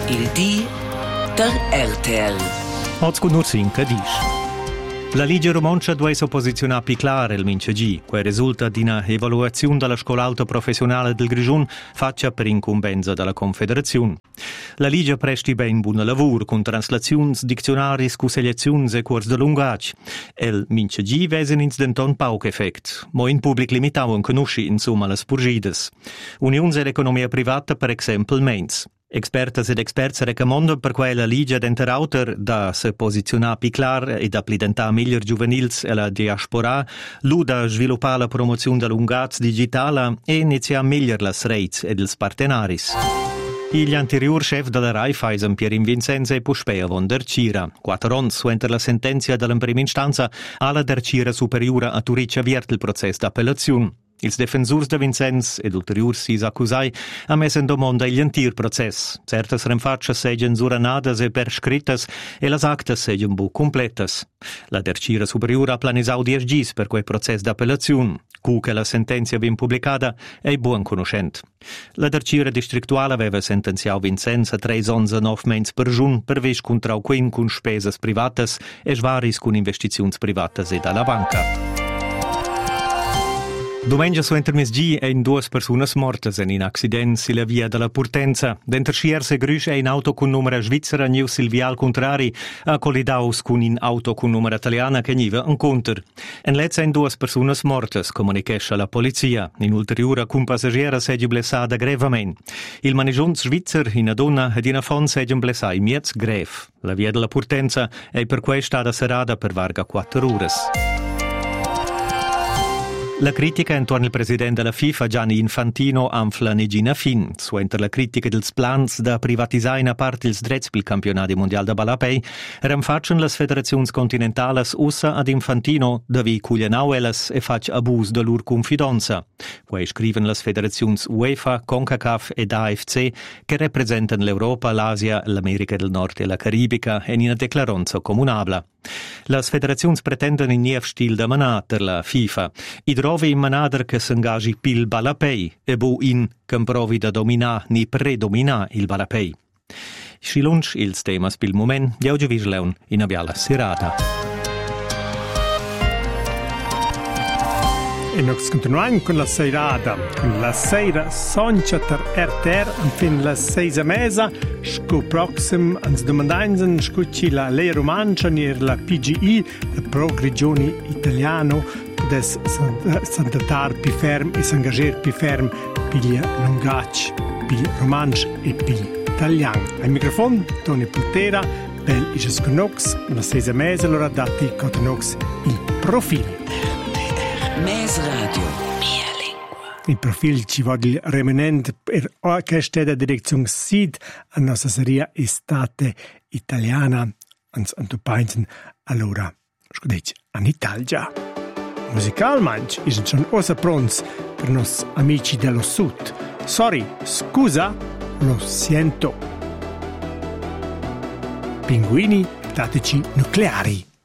Il di der RTL. Oggi con Ursinca dice: la legge romancia deve posizionare più chiaro il mince che risulta di una evaluazione della scuola alta professionale del Grigion fatta per incombenza della Confederazione. La legge presti ben buon lavoro con translazioni, dizionari, selezioni e corsi di lungaggio. Il mince vesen ins denton pauc effect, ma in pubblico limitato conosci insomma le spurgides. Unione dell'economia privata per esempio mens. Expertas ed experts recommandano per quella legge d'enterauter da se posizionare più clar e da plidentare miglior giovanils e la diaspora, lu da sviluppare la promozione dell'ungaz digitale e iniziare a miglior las reits ed ils partenaris. Gli anterior chef della Raiffeisen, Pierin Vincenza e Puspea von der Cira, 4 anni suenter la sentenza della prima istanza, alla der Cira superiore a Turiccia viert il processo d'appelazione. Ils defensors de Vincenz ed ulteriors sis accusai ha messo in domanda il antir process. Certas renfaccias segen suranadas e perscritas e las actas segen bu completas. La dercira superiore ha planisau 10 gis per quel process d'appellazione. Che la sentenza ben pubblicata è buon conoscent. La dercira districtuale aveva sentenziato Vincenz a 3 anni e 9 mesi per giun per vis contra quin con spesas privatas e svaris con investizioni privatas e dalla banca. Domenica su intermesgi e in 2 persone morte in accidenti sulla via della Purtenza. Dentro Scherse Grüsch è in auto con numero svizzera, New Silvia al contrari, a Colidaus con in auto con numero italiana che niva un counter. En lezza in 2 persone morte, comunicesce la polizia. In ulteriore con passagiera segge blessata gravemente. Il manegiont svizzer in una donna ed in una fon segge blessai miez grave. La via della Purtenza è per cui stata serrata per varga 4 ore. La critica intorno al presidente della FIFA, Gianni Infantino, anfla negina fin. Suenter la critica dels plans da privatizzare in parte ils drets pel campionato mondiale da Balapei, renfacciano le federazioni continentali ussa ad Infantino da vi cuglianau elas e fac abus de lur confidenza. Quei scriven le federazioni UEFA, CONCACAF ed AFC che rappresentano l'Europa, l'Asia, l'America del Nord e la Caribica in una declaranza comunabile. Le federazioni pretendono in niev stil da manater la FIFA. I trovi in manader che s'engagi pil Balapei e bu in che provi da dominare ni predominare il Balapei. Schilunch ils temas pil moment, diauge visleun in aviala serata. E noi continuiamo con la serata, con la sera soncia ter RTR, fin la 6:30, sco proxim ans domandainsen scucci la lei romancia nir la PGI, la Pro Grigioni Italiano, podes s'andatar pi ferm e s'engager pi ferm piglia lungac, piglia romanch e piglia italian. Al microfono Toni Pultera, bel isches con nox, la 6:30 allora dati con nox il profilo. Mes Radio. Mia lingua. Il profil ci vuole remanente per questa direzione SID a nostra serie estate italiana ans antupainsen allora scudeci an Italia. Musicalmente sono osa pronti per nos amici dello sud. Sorry, scusa, lo sento. Pinguini tattici nucleari.